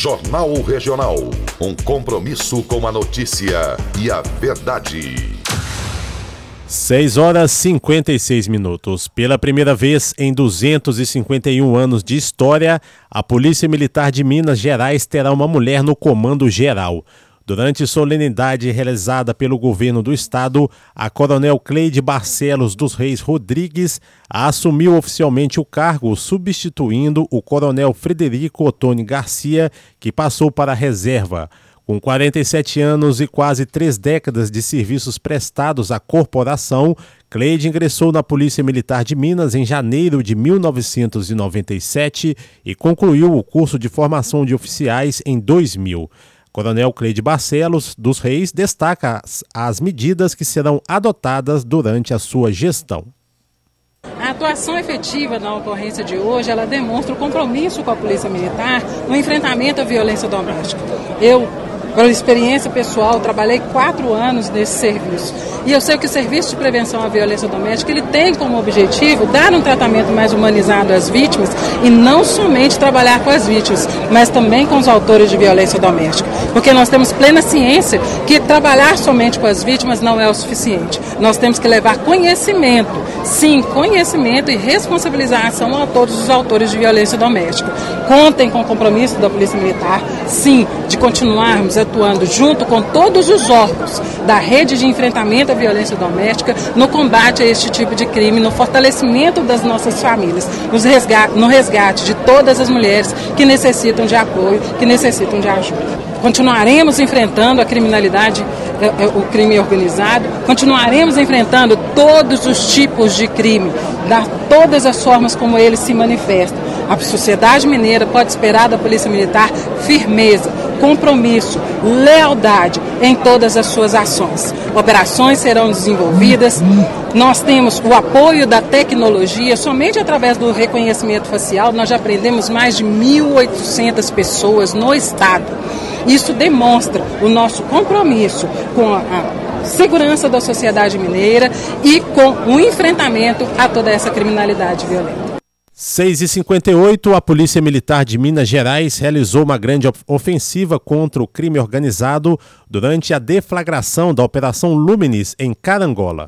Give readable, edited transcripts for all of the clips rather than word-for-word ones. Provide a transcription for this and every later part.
Jornal Regional. Um compromisso com a notícia e a verdade. 6h56. Pela primeira vez em 251 anos de história, a Polícia Militar de Minas Gerais terá uma mulher no comando geral. Durante solenidade realizada pelo governo do estado, a coronel Cleide Barcelos dos Reis Rodrigues assumiu oficialmente o cargo, substituindo o coronel Frederico Ottoni Garcia, que passou para a reserva. Com 47 anos e quase 3 décadas de serviços prestados à corporação, Cleide ingressou na Polícia Militar de Minas em janeiro de 1997 e concluiu o curso de formação de oficiais em 2000. Coronel Cleide Barcelos dos Reis destaca as medidas que serão adotadas durante a sua gestão. A atuação efetiva na ocorrência de hoje, ela demonstra o compromisso com a Polícia Militar no enfrentamento à violência doméstica. Eu, por experiência pessoal, trabalhei 4 anos nesse serviço. E eu sei que o Serviço de Prevenção à Violência Doméstica, ele tem como objetivo dar um tratamento mais humanizado às vítimas e não somente trabalhar com as vítimas, mas também com os autores de violência doméstica. Porque nós temos plena ciência que trabalhar somente com as vítimas não é o suficiente. Nós temos que levar conhecimento, sim, conhecimento e responsabilização a todos os autores de violência doméstica. Contem com o compromisso da Polícia Militar, sim, de continuarmos atuando junto com todos os órgãos da rede de enfrentamento à violência doméstica no combate a este tipo de crime, no fortalecimento das nossas famílias, no resgate de todas as mulheres que necessitam de apoio, que necessitam de ajuda. Continuaremos enfrentando a criminalidade, o crime organizado, continuaremos enfrentando todos os tipos de crime, todas as formas como ele se manifesta. A sociedade mineira pode esperar da Polícia Militar firmeza, compromisso, lealdade em todas as suas ações. Operações serão desenvolvidas, nós temos o apoio da tecnologia, somente através do reconhecimento facial, nós já prendemos mais de 1.800 pessoas no estado. Isso demonstra o nosso compromisso com a segurança da sociedade mineira e com o enfrentamento a toda essa criminalidade violenta. 6h58, a Polícia Militar de Minas Gerais realizou uma grande ofensiva contra o crime organizado durante a deflagração da Operação Luminis em Carangola.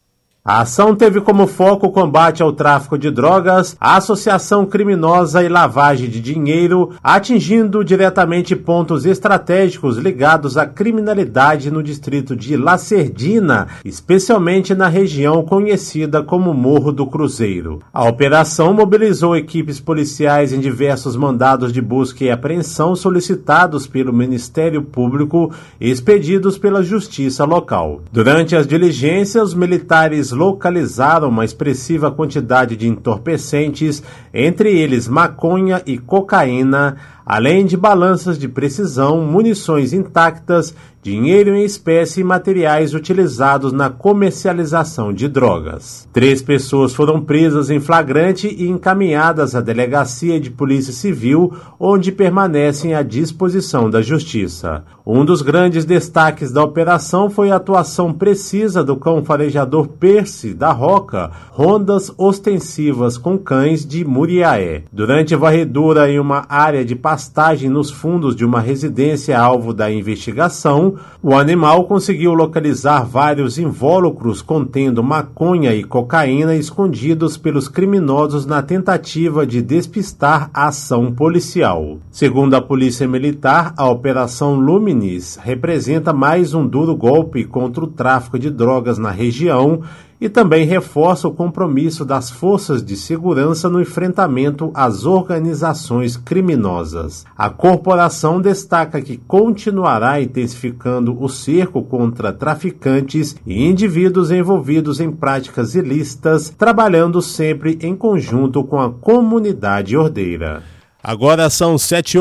A ação teve como foco o combate ao tráfico de drogas, a associação criminosa e lavagem de dinheiro, atingindo diretamente pontos estratégicos ligados à criminalidade no distrito de Lacerdina, especialmente na região conhecida como Morro do Cruzeiro. A operação mobilizou equipes policiais em diversos mandados de busca e apreensão solicitados pelo Ministério Público e expedidos pela Justiça local. Durante as diligências, os militares localizaram uma expressiva quantidade de entorpecentes, entre eles maconha e cocaína, além de balanças de precisão, munições intactas, dinheiro em espécie e materiais utilizados na comercialização de drogas. 3 pessoas foram presas em flagrante e encaminhadas à Delegacia de Polícia Civil, onde permanecem à disposição da Justiça. Um dos grandes destaques da operação foi a atuação precisa do cão farejador Percy da Roca, rondas ostensivas com cães de Muriaé. Durante a varredura em uma área de pastagem nos fundos de uma residência alvo da investigação, o animal conseguiu localizar vários invólucros contendo maconha e cocaína escondidos pelos criminosos na tentativa de despistar a ação policial. Segundo a Polícia Militar, a Operação Luminis representa mais um duro golpe contra o tráfico de drogas na região e também reforça o compromisso das forças de segurança no enfrentamento às organizações criminosas. A corporação destaca que continuará intensificando o cerco contra traficantes e indivíduos envolvidos em práticas ilícitas, trabalhando sempre em conjunto com a comunidade ordeira. Agora são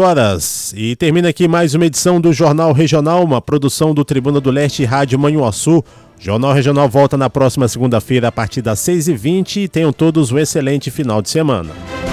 7h e termina aqui mais uma edição do Jornal Regional, uma produção do Tribuna do Leste e Rádio Manhuaçu. Jornal Regional volta na próxima segunda-feira a partir das 6h20 e tenham todos um excelente final de semana.